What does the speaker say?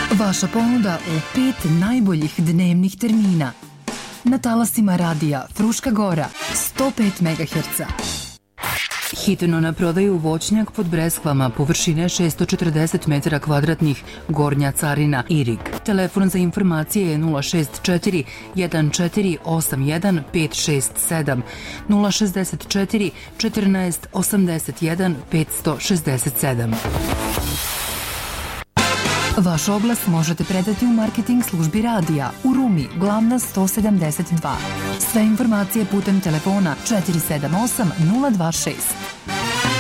Vaša ponuda u 5 najboljih dnevnih termina. Na talasima radija Fruška Gora, 105 MHz. Hitno na prodaju voćnjak pod Breskvama, površine 640 metara kvadratnih, Gornja Carina, Irig. Telefon za informacije je 064 1481 567, 064 14 81 567. Vaš oglas možete predati u marketing službi radija u Rumi, Glavna 172. Sve informacije putem telefona 478 026.